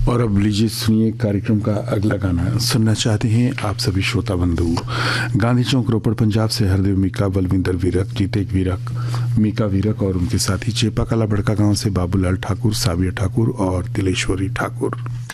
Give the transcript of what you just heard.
और अब लीजिए सुनिए कार्यक्रम का अगला गाना। सुनना चाहते हैं आप सभी श्रोता बंधु। गांधी चौक रोपड़ पंजाब से हरदेव मीका, बलविंदर वीरक, जीतेक वीरक, मीका वीरक और उनके साथी चेपा कला बड़का गांव से बाबूलाल ठाकुर, साबिया ठाकुर और तिलेश्वरी ठाकुर।